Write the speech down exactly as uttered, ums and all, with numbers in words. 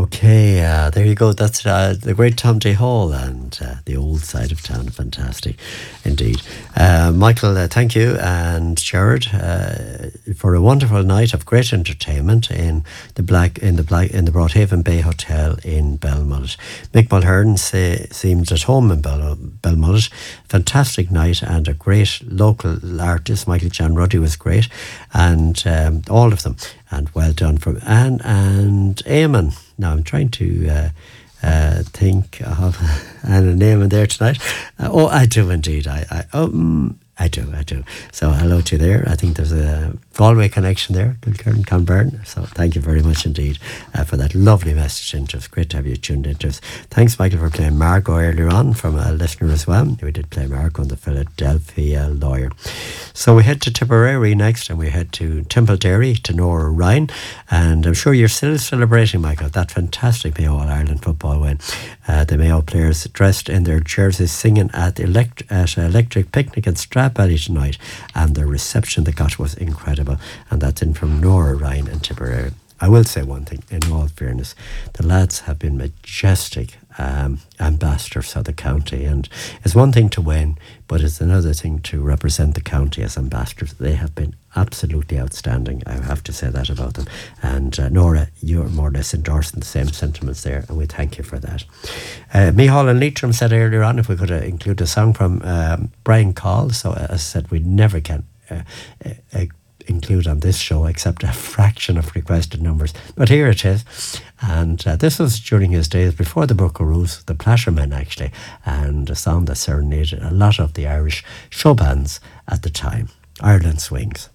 Okay, uh, there you go. That's uh, the great Tom J. Hall and uh, the old side of town. Fantastic, indeed. Uh, Michael, uh, thank you, and Jared uh, for a wonderful night of great entertainment in the Black in the Black in the Broadhaven Bay Hotel in Belmullet. Mick Mulhern say, seems at home in Bel- Belmullet. Fantastic night and a great local artist. Michael John Ruddy was great, and um, all of them. And well done from Anne and Eamon. Now I'm trying to uh, uh, think of Anne and Eamon there tonight. Uh, oh, I do indeed. I, I oh, mm, I do, I do. So hello to you there. I think there's a Galway connection there. Kilkerran, Conburn. So thank you very much indeed uh, for that lovely message into us. Great to have you tuned into us. Thanks, Michael, for playing Margot earlier on from a listener as well. We did play Margot and the Philadelphia Lawyer. So we head to Tipperary next, and we head to Templederry to Nora Ryan. And I'm sure you're still celebrating, Michael, that fantastic Mayo All-Ireland football win. Uh, the Mayo players dressed in their jerseys singing at the elect- at Electric Picnic in Stradbally tonight, and the reception they got was incredible. And that's in from Nora Ryan and Tipperary. I will say one thing, in all fairness, the lads have been majestic um, ambassadors of the county, and it's one thing to win, but it's another thing to represent the county as ambassadors. They have been absolutely outstanding, I have to say that about them. And uh, Nora, you're more or less endorsing the same sentiments there, and we thank you for that. Uh, Mihal and Leitrim said earlier on if we could uh, include a song from um, Brian Call. So uh, as I said, we never can uh, uh, include on this show except a fraction of requested numbers, but here it is. And uh, this was during his days before the Book of Rules, the Plashermen actually, and a song that serenaded a lot of the Irish show bands at the time, Ireland Swings.